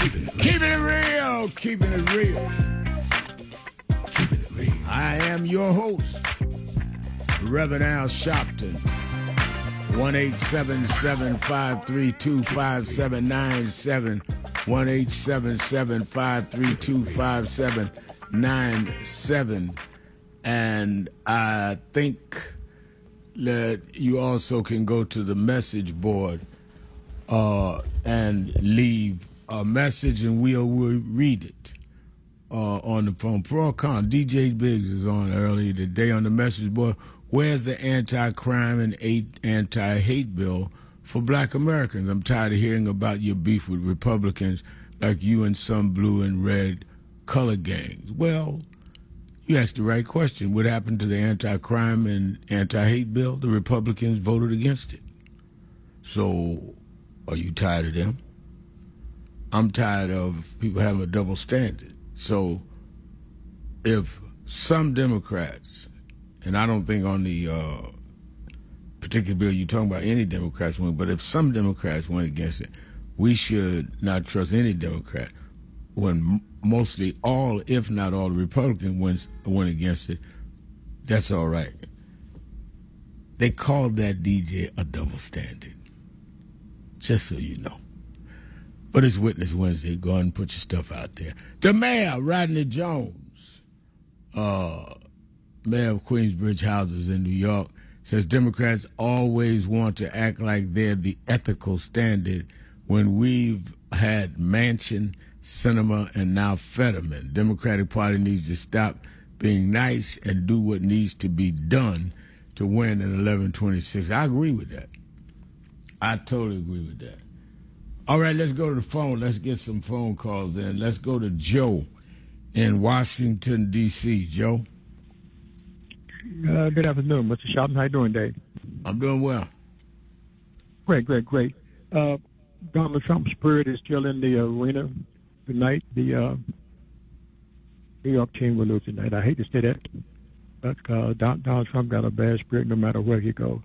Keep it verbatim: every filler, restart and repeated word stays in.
Keeping it real, keeping it real. Keeping it real. I am your host, Reverend Al Sharpton. one eight seven seven, five three two, five seven nine seven. one eight seven seven, five three two, five seven nine seven. And I think that you also can go to the message board uh, and leave a message, and we'll, we'll read it uh, on the phone. Pro or con, D J Biggs is on earlier today on the message board. Where's the anti-crime and anti-hate bill for black Americans? I'm tired of hearing about your beef with Republicans like you and some blue and red color gangs. Well, you asked the right question. What happened to the anti-crime and anti-hate bill? The Republicans voted against it. So, are you tired of them? I'm tired of people having a double standard. So, if some Democrats, and I don't think on the uh, particular bill you're talking about any Democrats went, but if some Democrats went against it, we should not trust any Democrat when mostly all, if not all, the Republicans went, went against it. That's all right. They called that, D J, a double standard. Just so you know. But it's Witness Wednesday. Go ahead and put your stuff out there. The mayor, Rodney Jones, uh, mayor of Queensbridge Houses in New York, says Democrats always want to act like they're the ethical standard when we've had Manchin, Sinema, and now Fetterman. Democratic Party needs to stop being nice and do what needs to be done to win in eleven twenty-six. I agree with that. I totally agree with that. All right, let's go to the phone. Let's get some phone calls in. Let's go to Joe in Washington, D C Joe? Uh, good afternoon, Mister Shelton. How you doing, Dave? I'm doing well. Great, great, great. Uh, Donald Trump's spirit is still in the arena tonight. The uh, New York team will lose tonight. I hate to say that, but uh, Donald Trump got a bad spirit no matter where he goes.